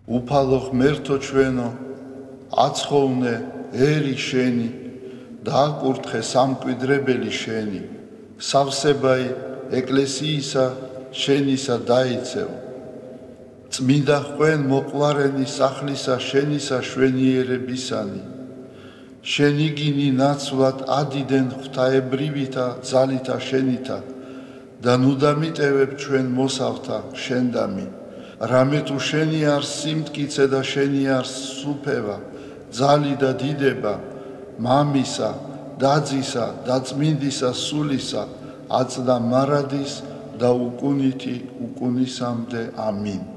უფალო ღმერთო ჩვენო, აცხოვნე ერი შენი, დააკურთხე სამკვიდრებელი შენი, სავსებაი ეკლესიისა შენისა დაიცევ. წმინდა ხვენ მოყვარენი სახლისა შენისა შვენიერებისანი, შენი გინი ნაცვლად ადიდენ ღვთაებრივითა ძალითა შენითა და ნუ დამიტევებ ჩვენ მოსავთა შენდამი. რამე თუ შენი არ სიმტკიცე და შენი არ სუფევა, ძალი და დიდება, მამისა, დაძისა და წმინდისა სულისა, აწდა მარადის და უკუნითი უკუნისამდე. ამინ.